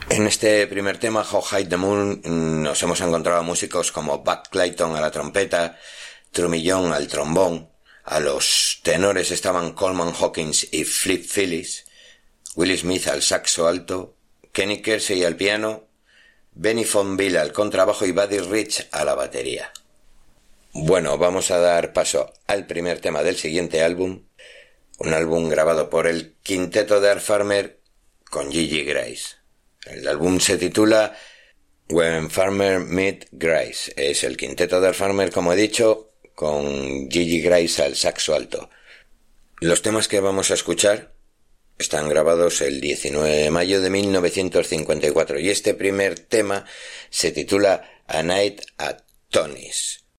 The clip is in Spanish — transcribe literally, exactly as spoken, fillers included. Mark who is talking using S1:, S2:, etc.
S1: En este primer tema, How High the Moon, nos hemos encontrado a músicos como Buck Clayton a la trompeta, Trumillón al trombón, a los tenores estaban Coleman Hawkins y Flip Phillips, Willie Smith al saxo alto, Kenny Kersey al piano, Benny Fonville al contrabajo y Buddy Rich a la batería. Bueno, vamos a dar paso al primer tema del siguiente álbum, un álbum grabado por el quinteto de Art Farmer con Gigi Grace. El álbum se titula When Farmer Met Grace. Es el quinteto de Art Farmer, como he dicho, con Gigi Grace al saxo alto. Los temas que vamos a escuchar están grabados el diecinueve de mayo de mil novecientos cincuenta y cuatro y este primer tema se titula A Night at Tony's.